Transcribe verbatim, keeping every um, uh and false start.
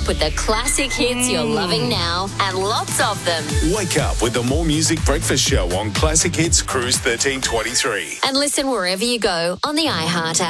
up with the classic hits you're loving now and lots of them. Wake up with the More Music Breakfast Show on Classic Hits Cruise thirteen twenty-three. And listen wherever you go on the iHeart app.